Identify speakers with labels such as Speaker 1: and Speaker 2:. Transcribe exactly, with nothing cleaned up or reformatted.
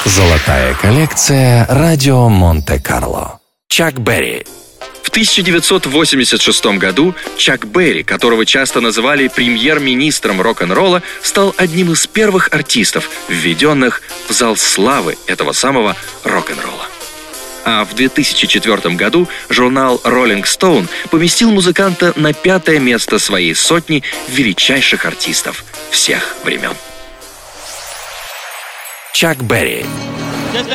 Speaker 1: Золотая коллекция «Радио Монте-Карло». Чак Берри.
Speaker 2: В тысяча девятьсот восемьдесят шестом году Чак Берри, которого часто называли премьер-министром рок-н-ролла, стал одним из первых артистов, введенных в зал славы этого самого рок-н-ролла. А в две тысячи четвёртом году журнал Rolling Stone поместил музыканта на пятое место своей сотни величайших артистов всех времен.
Speaker 1: Чак Берри.